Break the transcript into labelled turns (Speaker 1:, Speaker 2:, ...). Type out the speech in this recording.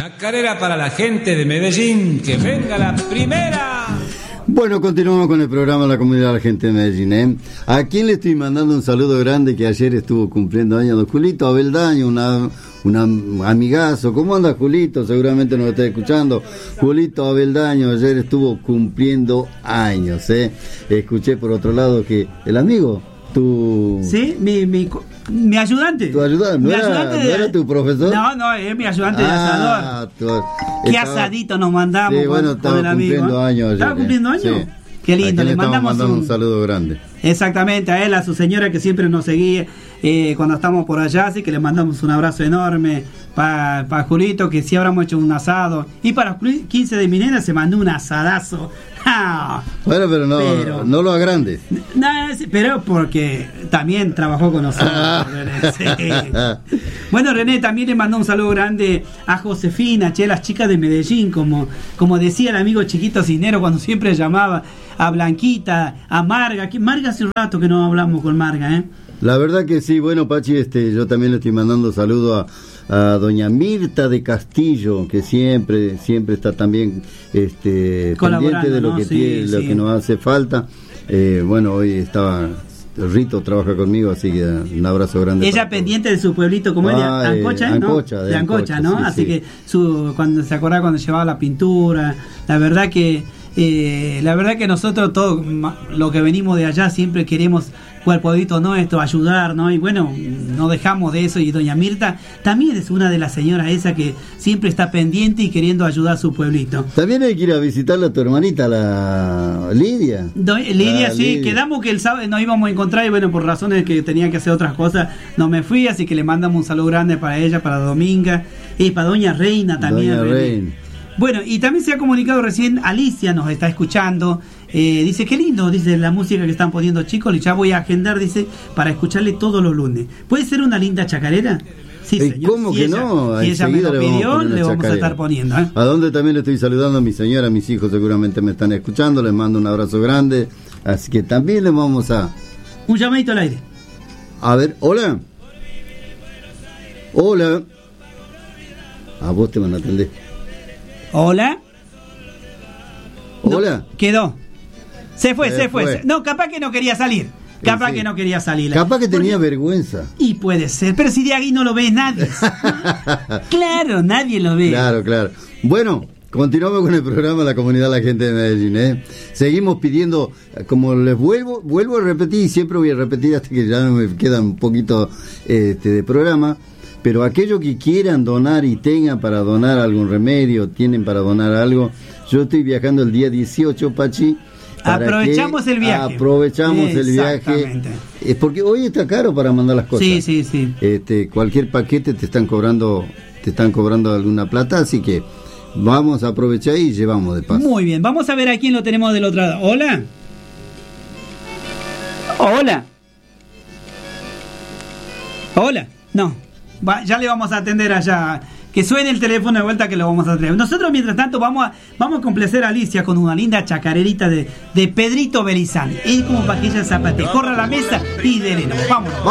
Speaker 1: Chacarera para la gente de Medellín, que venga la primera.
Speaker 2: Bueno, continuamos con el programa de la comunidad de la gente de Medellín, ¿eh? ¿A quién le estoy mandando un saludo grande que ayer estuvo cumpliendo años? Don Julito Abeldaño, un amigazo. ¿Cómo anda Julito? Seguramente nos está escuchando. Julito Abeldaño ayer estuvo cumpliendo años, ¿eh? Escuché por otro lado que el amigo,
Speaker 3: Sí, mi ayudante.
Speaker 2: ¿Tu ayudante? ¿No era tu profesor?
Speaker 3: No, es mi ayudante de asador. Qué asadito nos mandamos.
Speaker 2: Sí, bueno, estaba cumpliendo años ayer.
Speaker 3: ¿Estaba cumpliendo años? Sí. Qué lindo, le mandamos
Speaker 2: un saludo grande.
Speaker 3: Exactamente, a él, a su señora que siempre nos seguía cuando estamos por allá, así que le mandamos un abrazo enorme para Julito, que sí habremos hecho un asado. Y para los 15 de mi nena se mandó un asadazo.
Speaker 2: Bueno, pero no lo agrandes.
Speaker 3: No, pero porque también trabajó con nosotros. René, sí. Bueno, René, también le mandó un saludo grande a Josefina, las chicas de Medellín, como decía el amigo Chiquito Cisnero cuando siempre llamaba, a Blanquita, a Marga. Marga hace un rato que no hablamos con Marga, ¿eh?
Speaker 2: La verdad que sí. Bueno, Pachi, yo también le estoy mandando saludos a doña Mirta de Castillo, que siempre está también pendiente de lo que que nos hace falta. Bueno, hoy estaba Rito, trabaja conmigo, así que un abrazo grande.
Speaker 3: Ella pendiente de su pueblito, como es de Ancocha, ¿no? De Ancocha, ¿no? Sí, así que cuando se acordaba cuando llevaba la pintura, la verdad que nosotros todo lo que venimos de allá siempre queremos al pueblito nuestro, ayudar, ¿no? Y bueno, no dejamos de eso. Y doña Mirta también es una de las señoras esa que siempre está pendiente y queriendo ayudar a su pueblito.
Speaker 2: También hay que ir a visitarla a tu hermanita, la Lidia.
Speaker 3: Lidia. Quedamos que el sábado nos íbamos a encontrar y bueno, por razones que tenía que hacer otras cosas, no me fui, así que le mandamos un saludo grande para ella, para Dominga y para doña Reina también.
Speaker 2: Doña Reina.
Speaker 3: Bueno, y también se ha comunicado recién, Alicia nos está escuchando, dice, qué lindo, dice, la música que están poniendo, chicos, y ya voy a agendar, dice, para escucharle todos los lunes. ¿Puede ser una linda chacarera? Sí, señor.
Speaker 2: ¿Cómo que no?
Speaker 3: Si ella me lo pidió, le vamos a estar poniendo, ¿eh?
Speaker 2: A donde también le estoy saludando a mi señora, a mis hijos seguramente me están escuchando, les mando un abrazo grande, así que también les vamos a...
Speaker 3: Un llamadito al aire.
Speaker 2: A ver, hola. Hola. A vos te van a atender.
Speaker 3: Hola.
Speaker 2: Hola.
Speaker 3: No, quedó. Se fue. No, capaz que no quería salir. Que no quería salir.
Speaker 2: Capaz que tenía vergüenza.
Speaker 3: Y puede ser. Pero si de ahí no lo ve nadie. Claro, nadie lo ve.
Speaker 2: Claro. Bueno, continuamos con el programa La Comunidad de la Gente de Medellín, ¿eh? Seguimos pidiendo, como les vuelvo a repetir, y siempre voy a repetir hasta que ya me queda un poquito de programa. Pero aquellos que quieran donar y tengan para donar algún remedio, tienen para donar algo, yo estoy viajando el día 18, Pachi.
Speaker 3: Aprovechamos el viaje.
Speaker 2: Porque hoy está caro para mandar las cosas.
Speaker 3: Sí.
Speaker 2: Cualquier paquete te están cobrando alguna plata, así que vamos a aprovechar y llevamos de paso.
Speaker 3: Muy bien, vamos a ver a quién lo tenemos del otro lado. Hola. No. Ya le vamos a atender allá. Que suene el teléfono de vuelta que lo vamos a atender. Nosotros, mientras tanto, vamos a complacer a Alicia con una linda chacarerita de Pedrito Belizán. Es como para que ella zapate. Corra a la mesa y dele. Vámonos.